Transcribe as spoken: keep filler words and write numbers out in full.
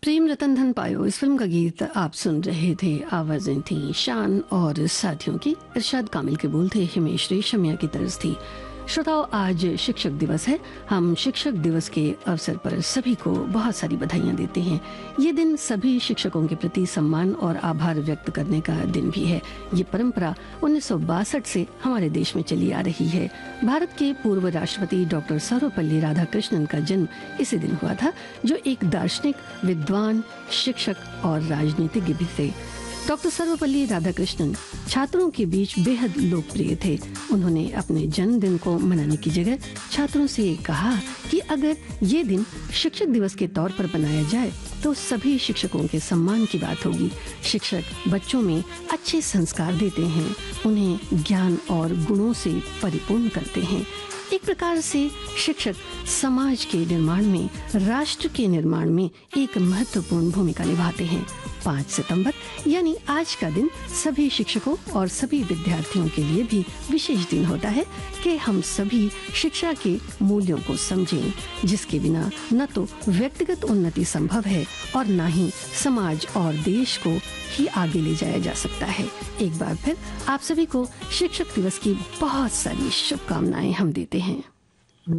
प्रेम रतन धन पायो, इस फिल्म का गीत आप सुन रहे थे। आवाजें थी शान और साथियों की, इरशाद कामिल के बोल थे, हिमेश रेशमिया की तर्ज थी। श्रोताओं, आज शिक्षक दिवस है। हम शिक्षक दिवस के अवसर पर सभी को बहुत सारी बधाइयां देते हैं। ये दिन सभी शिक्षकों के प्रति सम्मान और आभार व्यक्त करने का दिन भी है। ये परंपरा उन्नीस सौ बासठ से हमारे देश में चली आ रही है। भारत के पूर्व राष्ट्रपति डॉक्टर सर्वपल्ली राधाकृष्णन का जन्म इसी दिन हुआ था, जो एक दार्शनिक, विद्वान, शिक्षक और राजनीतिज्ञ भी थे। डॉक्टर सर्वपल्ली राधाकृष्णन छात्रों के बीच बेहद लोकप्रिय थे। उन्होंने अपने जन्मदिन को मनाने की जगह छात्रों से कहा कि अगर ये दिन शिक्षक दिवस के तौर पर बनाया जाए तो सभी शिक्षकों के सम्मान की बात होगी। शिक्षक बच्चों में अच्छे संस्कार देते हैं, उन्हें ज्ञान और गुणों से परिपूर्ण करते हैं। एक प्रकार से शिक्षक समाज के निर्माण में, राष्ट्र के निर्माण में एक महत्वपूर्ण भूमिका निभाते हैं। पाँच सितंबर यानी आज का दिन सभी शिक्षकों और सभी विद्यार्थियों के लिए भी विशेष दिन होता है कि हम सभी शिक्षा के मूल्यों को समझें, जिसके बिना न तो व्यक्तिगत उन्नति संभव है और न ही समाज और देश को ही आगे ले जाया जा सकता है। एक बार फिर आप सभी को शिक्षक दिवस की बहुत सारी शुभकामनाएं हम देते हैं।